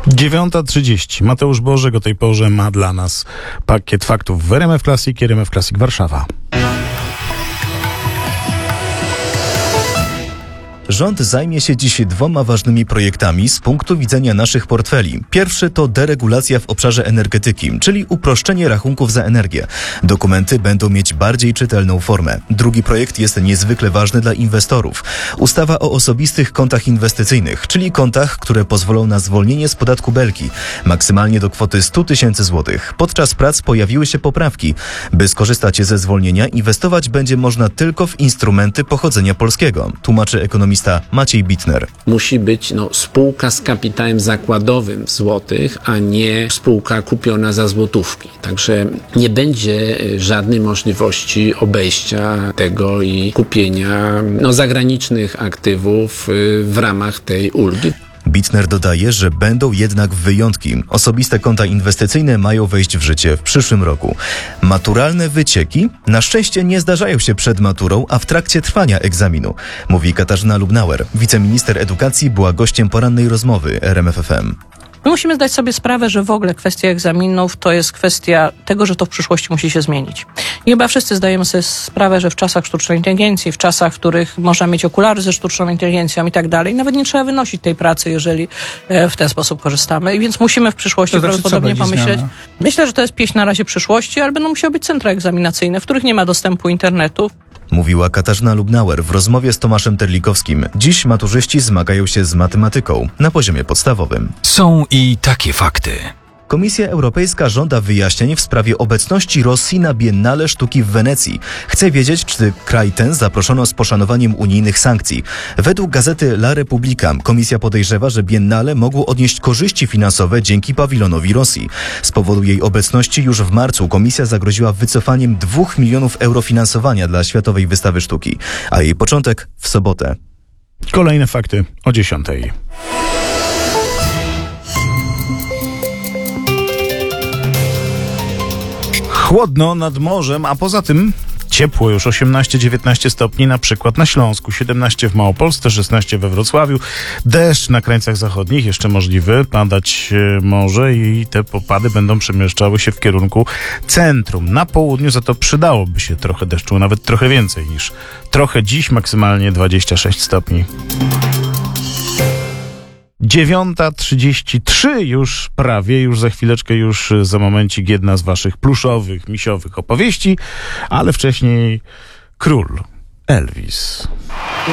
9:30. Mateusz Bożek o tej porze ma dla nas pakiet faktów w RMF Classic i RMF Classic Warszawa. Rząd zajmie się dziś dwoma ważnymi projektami z punktu widzenia naszych portfeli. Pierwszy to deregulacja w obszarze energetyki, czyli uproszczenie rachunków za energię. Dokumenty będą mieć bardziej czytelną formę. Drugi projekt jest niezwykle ważny dla inwestorów. Ustawa o osobistych kontach inwestycyjnych, czyli kontach, które pozwolą na zwolnienie z podatku Belki, maksymalnie do kwoty 100 000 złotych. Podczas prac pojawiły się poprawki. By skorzystać ze zwolnienia, inwestować będzie można tylko w instrumenty pochodzenia polskiego, tłumaczy ekonomista Maciej Bitner. Musi być spółka z kapitałem zakładowym w złotych, a nie spółka kupiona za złotówki. Także nie będzie żadnej możliwości obejścia tego i kupienia zagranicznych aktywów w ramach tej ulgi. Bitner dodaje, że będą jednak wyjątki. Osobiste konta inwestycyjne mają wejść w życie w przyszłym roku. Maturalne wycieki na szczęście nie zdarzają się przed maturą, a w trakcie trwania egzaminu, mówi Katarzyna Lubnauer. Wiceminister edukacji była gościem porannej rozmowy RMF FM. My musimy zdać sobie sprawę, że w ogóle kwestia egzaminów to jest kwestia tego, że to w przyszłości musi się zmienić. I chyba wszyscy zdajemy sobie sprawę, że w czasach sztucznej inteligencji, w czasach, w których można mieć okulary ze sztuczną inteligencją i tak dalej, nawet nie trzeba wynosić tej pracy, jeżeli w ten sposób korzystamy. I więc musimy w przyszłości prawdopodobnie pomyśleć. Zmiana? Myślę, że to jest pieśń na razie przyszłości, ale będą musiały być centra egzaminacyjne, w których nie ma dostępu internetu. Mówiła Katarzyna Lubnauer w rozmowie z Tomaszem Terlikowskim. Dziś maturzyści zmagają się z matematyką na poziomie podstawowym. Są i takie fakty. Komisja Europejska żąda wyjaśnień w sprawie obecności Rosji na Biennale Sztuki w Wenecji. Chce wiedzieć, czy kraj ten zaproszono z poszanowaniem unijnych sankcji. Według gazety La Repubblica komisja podejrzewa, że Biennale mogło odnieść korzyści finansowe dzięki pawilonowi Rosji. Z powodu jej obecności już w marcu komisja zagroziła wycofaniem 2 milionów euro finansowania dla Światowej Wystawy Sztuki, a jej początek w sobotę. Kolejne fakty o 10:00. Chłodno nad morzem, a poza tym ciepło, już 18-19 stopni na przykład na Śląsku, 17 w Małopolsce, 16 we Wrocławiu, deszcz na krańcach zachodnich jeszcze możliwy, padać może i te popady będą przemieszczały się w kierunku centrum. Na południu za to przydałoby się trochę deszczu, nawet trochę więcej niż trochę dziś, maksymalnie 26 stopni. 9:33 już prawie, już za chwileczkę, już za momencik jedna z waszych pluszowych, misiowych opowieści, ale wcześniej król Elvis.